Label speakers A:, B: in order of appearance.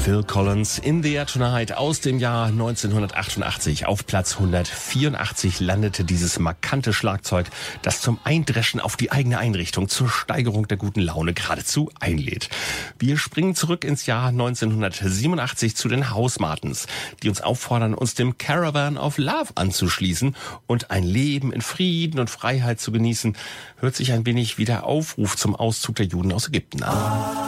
A: Phil Collins, In the Air Tonight aus dem Jahr 1988. Auf Platz 184 landete dieses markante Schlagzeug, das zum Eindreschen auf die eigene Einrichtung zur Steigerung der guten Laune geradezu einlädt. Wir springen zurück ins Jahr 1987 zu den House Martins, die uns auffordern, uns dem Caravan of Love anzuschließen und ein Leben in Frieden und Freiheit zu genießen. Hört sich ein wenig wie der Aufruf zum Auszug der Juden aus Ägypten an.